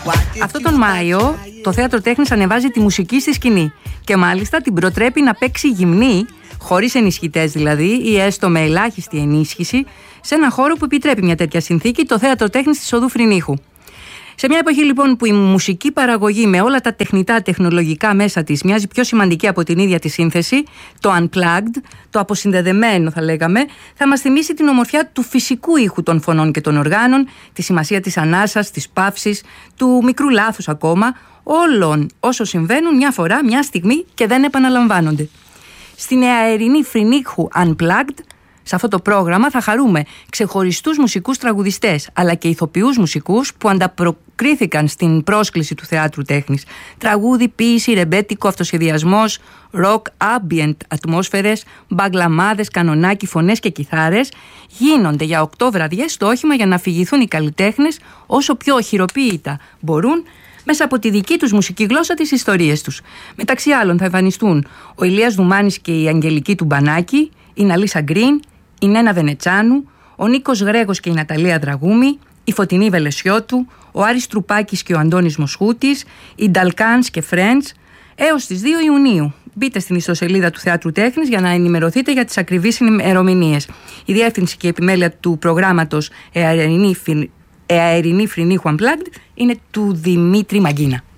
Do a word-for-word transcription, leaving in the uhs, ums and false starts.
Αυτό τον Μάιο το Θέατρο Τέχνης ανεβάζει τη μουσική στη σκηνή και μάλιστα την προτρέπει να παίξει γυμνή, χωρίς ενισχυτές δηλαδή, ή έστω με ελάχιστη ενίσχυση, σε ένα χώρο που επιτρέπει μια τέτοια συνθήκη, το Θέατρο Τέχνης της Οδού Φρυνίχου. Σε μια εποχή λοιπόν που η μουσική παραγωγή με όλα τα τεχνητά τεχνολογικά μέσα της μοιάζει πιο σημαντική από την ίδια τη σύνθεση, το unplugged, το αποσυνδεδεμένο θα λέγαμε, θα μας θυμίσει την ομορφιά του φυσικού ήχου των φωνών και των οργάνων, τη σημασία της ανάσας, της παύσης, του μικρού λάθους ακόμα, όλων όσων συμβαίνουν μια φορά, μια στιγμή και δεν επαναλαμβάνονται. Στην Αερινή Φρυνίχου Unplugged, σε αυτό το πρόγραμμα θα χαρούμε ξεχωριστούς μουσικούς τραγουδιστές αλλά και ηθοποιούς μουσικούς που ανταποκρίθηκαν στην πρόσκληση του Θεάτρου Τέχνης. Τραγούδι, ποίηση, ρεμπέτικο, αυτοσχεδιασμός, ροκ, ambient ατμόσφαιρες, μπαγκλαμάδες, κανονάκι, φωνές και κιθάρες γίνονται για οκτώ βραδιές στο όχημα για να αφηγηθούν οι καλλιτέχνες όσο πιο οχυροποίητα μπορούν μέσα από τη δική τους μουσική γλώσσα τις ιστορίες τους. Μεταξύ άλλων θα εμφανιστούν ο Ηλίας Δουμάνης και η Αγγελική του Μπανάκη, η Ναλίσα Γκριν, η Νένα Βενετσάνου, ο Νίκος Γρέγος και η Ναταλία Δραγούμη, η Φωτεινή Βελεσιώτου, ο Άρης Τρουπάκης και ο Αντώνης Μοσχούτης, οι Νταλκάνς και Friends, έως τις δύο Ιουνίου. Μπείτε στην ιστοσελίδα του Θεάτρου Τέχνης για να ενημερωθείτε για τις ακριβείς ημερομηνίες. Η διεύθυνση και η επιμέλεια του προγράμματος Αερινή Φρυνίχου Unplugged είναι του Δημήτρη Μαγκίνα.